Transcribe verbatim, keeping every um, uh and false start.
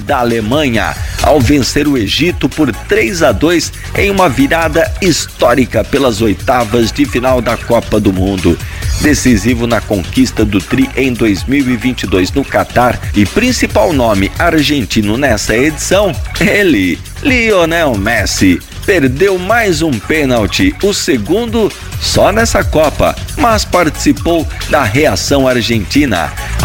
da Alemanha, ao vencer o Egito por três a dois em uma virada histórica pelas oitavas de final da Copa do Mundo. Decisivo na conquista do Tri em dois mil e vinte e dois no Catar e principal nome argentino nessa edição, ele, Lionel Messi. Perdeu mais um pênalti, o segundo só nessa Copa, mas participou da reação argentina.